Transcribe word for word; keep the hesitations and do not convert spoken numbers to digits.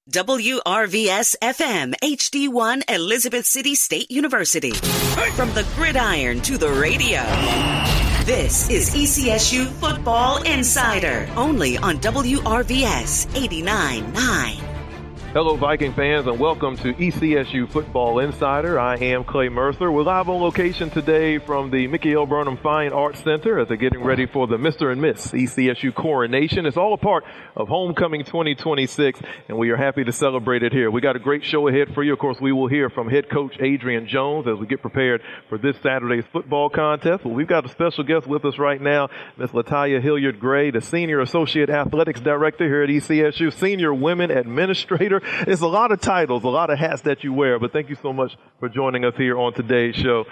W R V S F M H D one Elizabeth City State University. From the gridiron to the radio. This is E C S U Football Insider, only on W R V S eighty-nine point nine. Hello, Viking fans, and welcome to E C S U Football Insider. I am Clay Mercer. We're live on location today from the Mickey L. Burnham Fine Arts Center as they're getting ready for the Mister and Miss E C S U Coronation. It's all a part of Homecoming twenty twenty-six, and we are happy to celebrate it here. We got a great show ahead for you. Of course, we will hear from head coach Adrian Jones as we get prepared for this Saturday's football contest. Well, we've got a special guest with us right now, Miss Latanya Hilliard-Gray, the Senior Associate Athletics Director here at E C S U, Senior Women Administrator. It's a lot of titles, a lot of hats that you wear, but thank you so much for joining us here on today's show.